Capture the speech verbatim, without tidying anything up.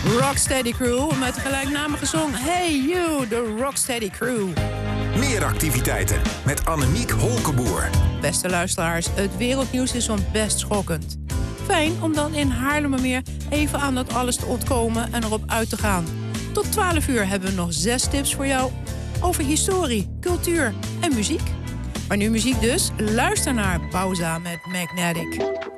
Rocksteady Crew met de gelijknamige song Hey You, de Rocksteady Crew. Meer activiteiten met Annemiek Holkeboer. Beste luisteraars, het wereldnieuws is soms best schokkend. Fijn om dan in Haarlemmermeer even aan dat alles te ontkomen en erop uit te gaan. Tot twaalf uur hebben we nog zes tips voor jou over historie, cultuur en muziek. Maar nu muziek dus. Luister naar Pauza met Magnetic.